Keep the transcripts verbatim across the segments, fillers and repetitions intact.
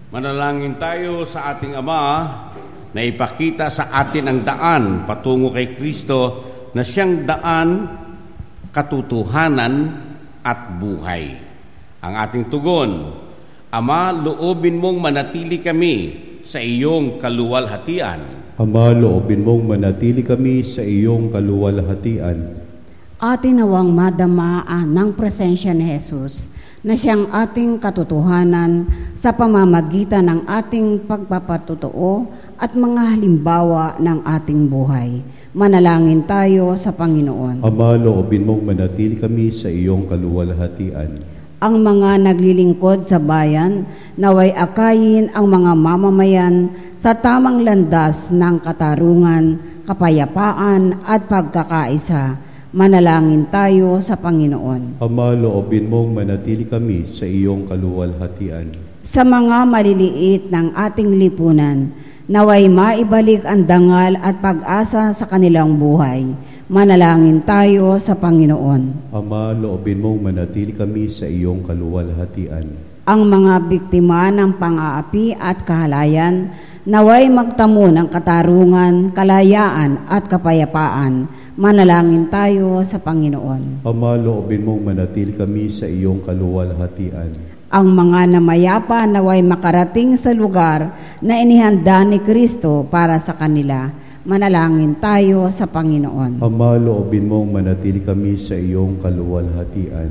Manalangin tayo sa ating Ama na ipakita sa atin ang daan patungo kay Kristo na siyang daan, katotohanan at buhay. Ang ating tugon, Ama, loobin mong manatili kami sa iyong kaluwalhatian. Ama, loobin mong manatili kami sa iyong kaluwalhatian. Atin nawang madamaan ng presensya ni Jesus na siyang ating katotohanan sa pamamagitan ng ating pagpapatotoo at mga halimbawa ng ating buhay. Manalangin tayo sa Panginoon. Ama, loobin mong manatili kami sa iyong kaluwalhatian. Ang mga naglilingkod sa bayan, naway akayin ang mga mamamayan sa tamang landas ng katarungan, kapayapaan at pagkakaisa. Manalangin tayo sa Panginoon. Ama, loobin mong manatili kami sa iyong kaluwalhatian. Sa mga maliliit ng ating lipunan, naway maibalik ang dangal at pag-asa sa kanilang buhay. Manalangin tayo sa Panginoon. Ama, loobin mong manatili kami sa iyong kaluwalhatian. Ang mga biktima ng pang-aapi at kahalayan, naway magtamo ng katarungan, kalayaan at kapayapaan. Manalangin tayo sa Panginoon. Ama, loobin mong manatili kami sa iyong kaluwalhatian. Ang mga namayapa naway makarating sa lugar na inihanda ni Kristo para sa kanila. Manalangin tayo sa Panginoon. Ama, loobin mong manatili kami sa iyong kaluwalhatian.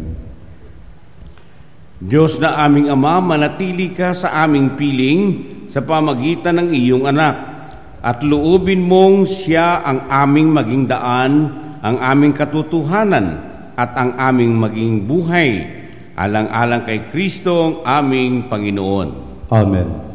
Diyos na aming Ama, manatili ka sa aming piling sa pamagitan ng iyong anak. At loobin mong siya ang aming maging daan, ang aming katotohanan, at ang aming maging buhay, alang-alang kay Kristo ang aming Panginoon. Amen.